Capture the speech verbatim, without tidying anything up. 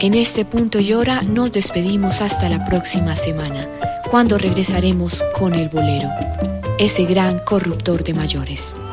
En este punto y hora nos despedimos hasta la próxima semana, cuando regresaremos con el bolero, ese gran corruptor de mayores.